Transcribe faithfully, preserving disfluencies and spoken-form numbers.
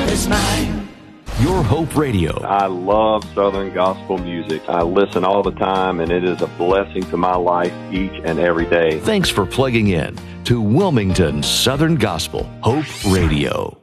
is mine. Your Hope Radio. I love Southern gospel music. I listen all the time, and it is a blessing to my life each and every day. Thanks for plugging in to Wilmington Southern Gospel Hope Radio.